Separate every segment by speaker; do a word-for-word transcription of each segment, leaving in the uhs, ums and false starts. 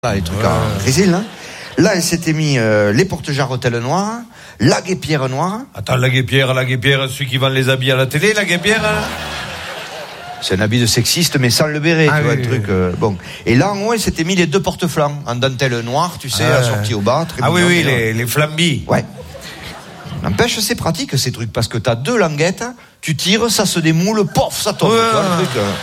Speaker 1: Là, les trucs ouais. en grésil, hein. Là, elle s'était mis euh, les porte-jarretelles noires, la guêpière noire.
Speaker 2: Attends, la guêpière, la guêpière, celui qui vend les habits à la télé, la guêpière hein.
Speaker 1: C'est un habit de sexiste, mais sans le béret, ah, tu oui, vois, le truc.
Speaker 2: Oui.
Speaker 1: Euh, bon. Et là, en haut, elle s'était mis les deux porte-flancs, en dentelle noire, tu sais, ah, assortis au bas. Très
Speaker 2: ah oui, oui,
Speaker 1: bien,
Speaker 2: les, les flambis.
Speaker 1: Ouais. N'empêche, c'est pratique, ces trucs, parce que t'as deux languettes, tu tires, ça se démoule, pof, ça tombe.
Speaker 2: Ouais,
Speaker 1: tu vois, le truc, euh...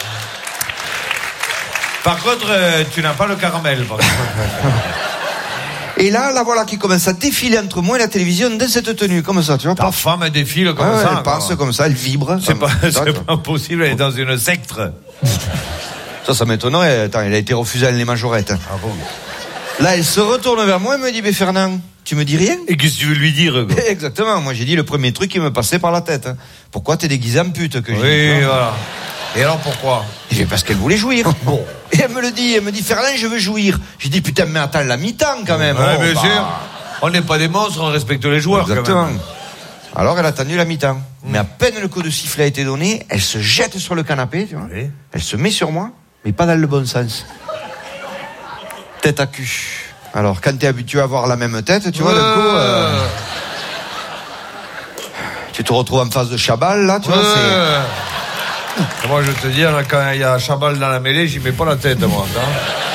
Speaker 2: Par contre, euh, tu n'as pas le caramel. Par contre.
Speaker 1: Et là, la voilà qui commence à défiler entre moi et la télévision dans cette tenue, comme ça, tu vois.
Speaker 2: Ta femme, elle défile comme
Speaker 1: ouais,
Speaker 2: ça.
Speaker 1: Elle passe comme ça, elle vibre.
Speaker 2: C'est pas, c'est pas possible, elle est dans une secte.
Speaker 1: Ça, ça m'étonnerait. Attends, elle a été refusée à les majorettes.
Speaker 2: Ah bon.
Speaker 1: Là, elle se retourne vers moi et me dit, mais Fernand, tu me dis rien?
Speaker 2: Et qu'est-ce que tu veux lui dire, quoi?
Speaker 1: Exactement. Moi, j'ai dit le premier truc qui me passait par la tête. Pourquoi t'es déguisé en pute, que j'ai
Speaker 2: Oui,
Speaker 1: dit,
Speaker 2: voilà. Et alors pourquoi?
Speaker 1: J'ai parce qu'elle voulait jouir. Bon. Et elle me le dit, elle me dit, Fernand, je veux jouir. J'ai dit, putain, mais attends, la mi-temps quand même.
Speaker 2: Ouais,
Speaker 1: oh,
Speaker 2: bien
Speaker 1: bah...
Speaker 2: sûr. On n'est pas des monstres, on respecte les joueurs.
Speaker 1: Exactement.
Speaker 2: Quand même.
Speaker 1: Alors elle a attendu la mi-temps. Mmh. Mais à peine le coup de sifflet a été donné, elle se jette sur le canapé, tu vois. Oui. Elle se met sur moi, mais pas dans le bon sens. Tête à cul. Alors quand t'es habitué à avoir la même tête, tu vois, ouais. d'un coup... Euh... Tu te retrouves en face de Chabal, là, tu ouais. vois, c'est...
Speaker 2: Moi, je vais te dire, quand il y a Chabal dans la mêlée, j'y mets pas la tête, moi. Hein.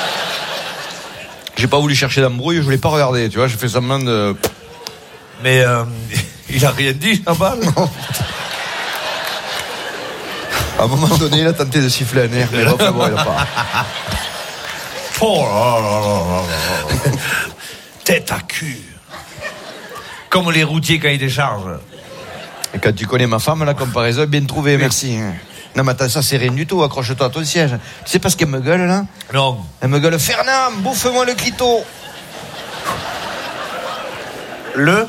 Speaker 1: J'ai pas voulu chercher d'embrouille, je voulais pas regarder, tu vois, j'ai fait semblant de...
Speaker 2: Mais euh, il a rien dit, Chabal.
Speaker 1: À un moment donné, il a tenté de siffler un air, mais bon, bon, il a pas...
Speaker 2: Oh là là là là. Tête à cul. Comme les routiers quand ils déchargent.
Speaker 1: Et quand tu connais ma femme, la comparaison est bien trouvée, oui. Merci. Non, mais attends, ça c'est rien du tout, accroche-toi à ton siège. Tu sais pas ce qu'elle me gueule, là?
Speaker 2: Non.
Speaker 1: Elle me gueule, Fernand, bouffe-moi le clito.
Speaker 2: Le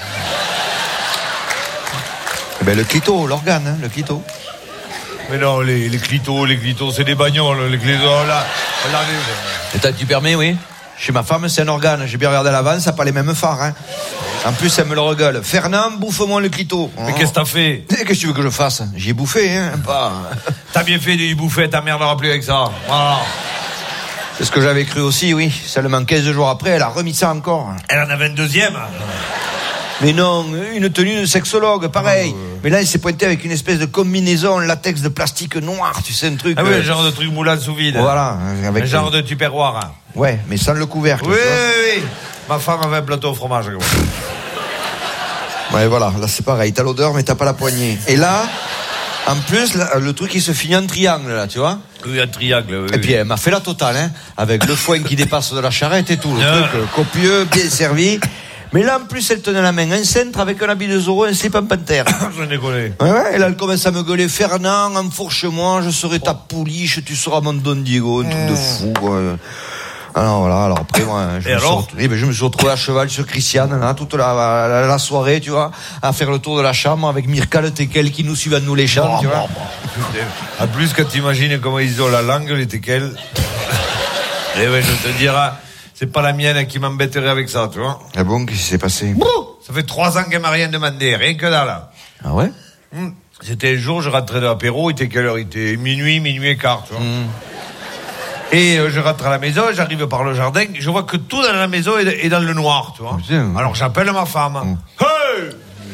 Speaker 1: Eh ben, le clito, l'organe, hein, le clito.
Speaker 2: Mais non, les, les clitos, les clitos, c'est des bagnoles, les clitos, là. là les...
Speaker 1: Attends, tu permets, oui? Chez ma femme, c'est un organe. J'ai bien regardé à l'avant, ça n'a pas les mêmes phares, hein. En plus, elle me le regueule. Fernand, bouffe-moi le clito.
Speaker 2: Mais oh. Qu'est-ce que t'as fait?
Speaker 1: Qu'est-ce que tu veux que je fasse? J'y ai bouffé, hein. Pas...
Speaker 2: T'as bien fait d'y bouffer, ta mère n'aura plus avec ça. Voilà.
Speaker 1: C'est ce que j'avais cru aussi, oui. Seulement quinze jours après, elle a remis ça encore.
Speaker 2: Elle en avait une deuxième.
Speaker 1: Mais non, une tenue de sexologue, pareil. Oh, euh... Mais là, elle s'est pointée avec une espèce de combinaison en latex de plastique noir, tu sais, un truc...
Speaker 2: Ah oui,
Speaker 1: euh...
Speaker 2: un genre de truc moulant sous vide.
Speaker 1: Voilà. Avec
Speaker 2: un genre euh... de tupperware.
Speaker 1: Ouais, mais sans le couvercle.
Speaker 2: Oui, oui, oui. Ma femme avait un plateau au fromage.
Speaker 1: Ouais, voilà, là c'est pareil, t'as l'odeur mais t'as pas la poignée. Et là, en plus, là, le truc il se finit en triangle, là, tu vois.
Speaker 2: Oui, un triangle, oui.
Speaker 1: Et puis elle m'a fait la totale, hein, avec le foin qui dépasse de la charrette et tout, le
Speaker 2: non.
Speaker 1: truc euh, copieux, bien servi. Mais là, en plus, elle tenait la main un cintre avec un habit de Zorro et un slip en panthère.
Speaker 2: Je n'ai collé.
Speaker 1: Ouais, ouais, et là, elle commence à me gueuler, Fernand, enfourche-moi, je serai ta pouliche, tu seras mon Don Diego, un truc de fou, quoi. Alors voilà, alors après moi je,
Speaker 2: me,
Speaker 1: me
Speaker 2: alors
Speaker 1: suis, ben, je me suis retrouvé à cheval sur Christiane là, toute la, la, la soirée, tu vois, à faire le tour de la chambre avec Mirka le teckel qui nous suivent à nous les chambres, oh, tu vois.
Speaker 2: En plus quand tu imagines comment ils ont la langue les teckels. Et ouais, je te dirai, c'est pas la mienne qui m'embêterait avec ça, tu vois.
Speaker 1: Ah bon, qu'est-ce qui s'est passé?
Speaker 2: Ça fait trois ans qu'elle m'a rien demandé, rien que là là.
Speaker 1: Ah ouais?
Speaker 2: Mmh. C'était un jour, je rentrais de l'apéro, il était quelle heure? Il était minuit, minuit et quart, tu vois. Mmh. Et euh, je rentre à la maison, j'arrive par le jardin, je vois que tout dans la maison est, est dans le noir, tu vois. Putain. Alors j'appelle ma femme. Mmh. Hey!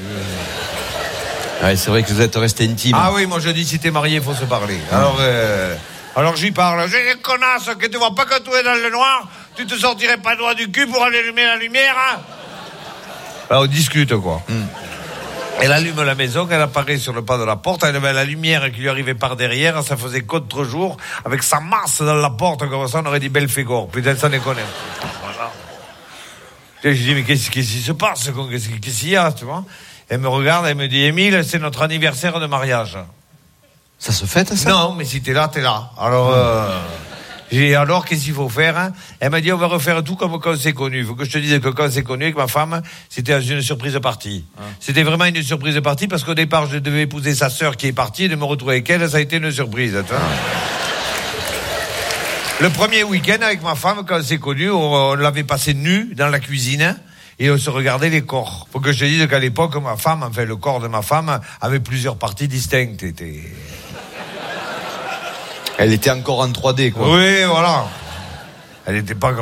Speaker 1: Ouais, c'est vrai que vous êtes resté intime.
Speaker 2: Ah oui, moi je dis si t'es marié, il faut se parler. Mmh. Alors, euh, alors j'y parle. J'ai une connasse que tu vois pas que tout est dans le noir. Tu te sortirais pas le doigt du cul pour aller allumer la lumière, hein? Alors on discute, quoi. Mmh. Elle allume la maison, elle apparaît sur le pas de la porte, elle avait la lumière qui lui arrivait par derrière, ça faisait contre-jour, avec sa masse dans la porte, comme ça on aurait dit Belphégor. Putain, ça déconne. Voilà. Et je dis, mais qu'est-ce, qu'est-ce qui se passe? Qu'est-ce, qu'est-ce qu'il y a, tu vois? Elle me regarde, elle me dit, Émile, c'est notre anniversaire de mariage.
Speaker 1: Ça se fête, ça?
Speaker 2: Non, mais si t'es là, t'es là. Alors, euh... J'ai alors qu'est-ce qu'il faut faire, hein? Elle m'a dit on va refaire tout comme quand on s'est connu. Il faut que je te dise que quand on s'est connu avec ma femme, c'était une surprise partie. Ah. C'était vraiment une surprise partie parce qu'au départ je devais épouser sa sœur qui est partie et de me retrouver avec elle, ça a été une surprise. Ah. Le premier week-end avec ma femme quand on s'est connu, on, on l'avait passé nu dans la cuisine. Et on se regardait les corps. Faut que je te dise qu'à l'époque, ma femme, enfin le corps de ma femme, avait plusieurs parties distinctes. Était...
Speaker 1: Elle était encore en trois D, quoi.
Speaker 2: Oui, voilà. Elle n'était pas